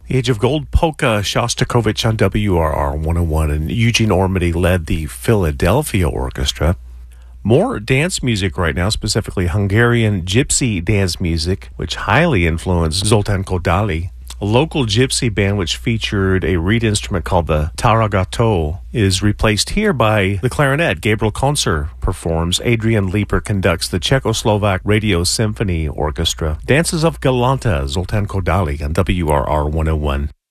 The Age of Gold polka, Shostakovich on WRR 101, and Eugene Ormandy led the Philadelphia Orchestra. More dance music right now, specifically Hungarian gypsy dance music, which highly influenced Zoltán Kodály. A local gypsy band which featured a reed instrument called the taragato is replaced here by the clarinet. Gabriel Koncer performs. Adrian Leeper conducts the Czechoslovak Radio Symphony Orchestra. Dances of Galanta, Zoltán Kodály on WRR 101.